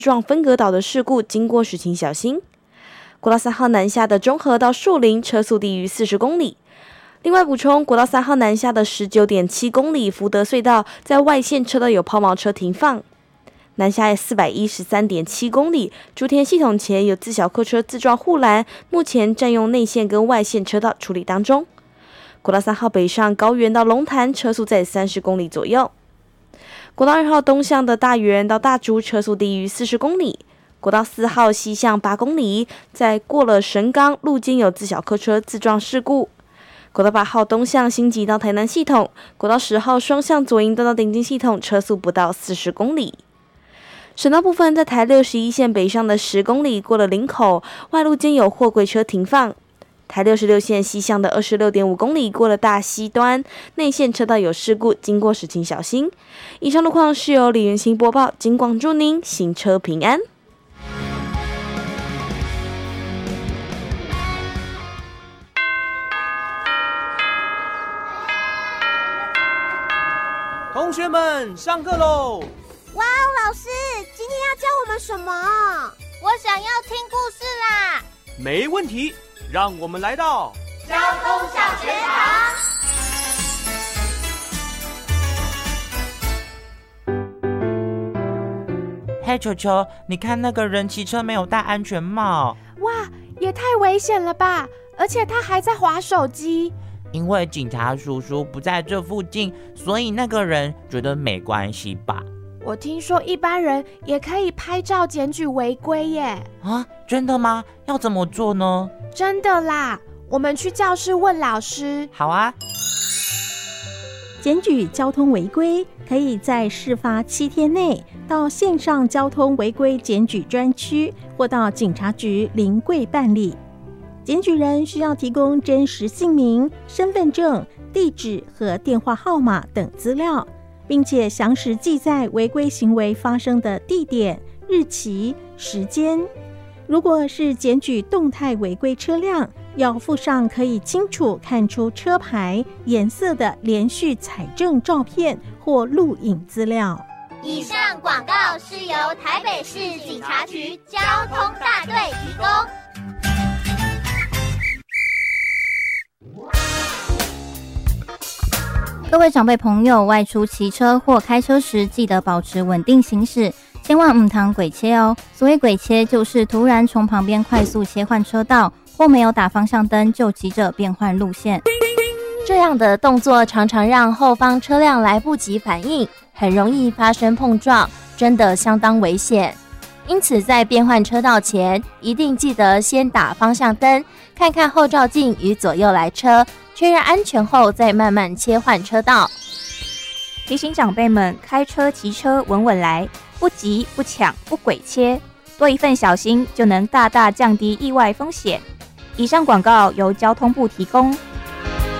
撞分隔岛的事故，经过时请小心。国道3号南下的中和到树林车速低于40公里。另外补充，国道3号南下的19.7公里福德隧道在外线车道有抛锚车停放。南下413.7公里竹田系统前有自小客车自撞护栏，目前占用内线跟外线车道处理当中。国道3号北上高原到龙潭车速在30公里左右。国道2号东向的大园到大竹车速低于40公里。国道4号西向8公里，在过了神冈路间有自小客车自撞事故。国道8号东向新集到台南系统，国道10号双向左营到顶金系统车速不到40公里。省道部分，在台61线北上的10公里过了林口，外路间有货柜车停放。台66线西向的26.5公里过了大溪端，内线车道有事故，经过时请小心。以上路况是由李元清播报，警广祝您行车平安。 同学们，上课喽！ 哇哦，老师，今天要教我们什么？ 我想要听故事啦！ 没问题，让我们来到交通小学堂。 嘿，球球，你看那个人骑车没有戴安全帽。 哇，也太危险了吧！而且他还在滑手机。 因为警察叔叔不在这附近，所以那个人觉得没关系吧。 我听说一般人也可以拍照检举违规耶。 啊，真的吗？要怎么做呢？ 真的啦，我们去教室问老师。 好啊。 检举交通违规，可以在事发7天内到线上交通违规检举专区或到警察局临柜办理。检举人需要提供真实姓名、身份证、地址和电话号码等资料，并且详实记载违规行为发生的地点、日期、时间。如果是检举动态违规车辆，要附上可以清楚看出车牌、颜色的连续采证照片或录影资料。 以上广告是由台北市警察局交通大队提供。 各位长辈朋友，外出骑车或开车时，记得保持稳定行驶，千万唔通鬼切哦。所谓鬼切，就是突然从旁边快速切换车道，或没有打方向灯就急着变换路线。 这样的动作常常让后方车辆来不及反应，很容易发生碰撞，真的相当危险。因此，在变换车道前，一定记得先打方向灯，看看后照镜与左右来车，确认安全后再慢慢切换车道。 提醒长辈们，开车骑车稳稳来，不急不抢不鬼切，多一份小心就能大大降低意外风险。以上广告由交通部提供。